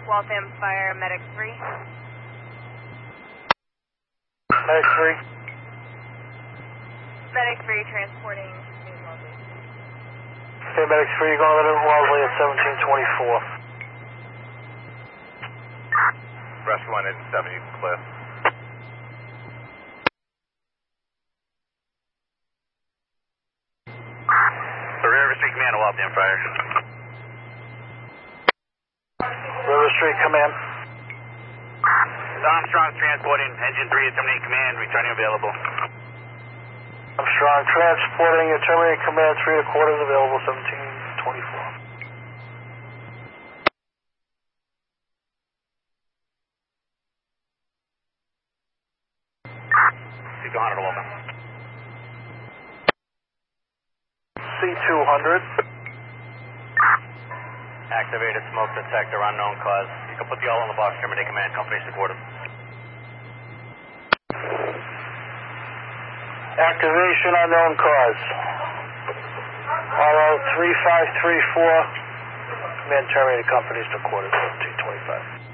Waltham Fire, Medic 3. Medic 3. Medic 3 transporting New Wellesley. Okay, Medic 3, you're going to New Wellesley at 1724. Rescue 1 in 70, clear. River Street Command, Waltham Fire. River Street, command. Armstrong transporting, engine 3 at terminate command, returning available. Armstrong transporting at terminate command, 3 1/4 available, 1724. C200 Waltham. C200. Activated smoke detector, unknown cause. You can put the all in the box, terminate command, company supported. Activation unknown cause. RO 3534. Command terminated, companies to quarters 1725.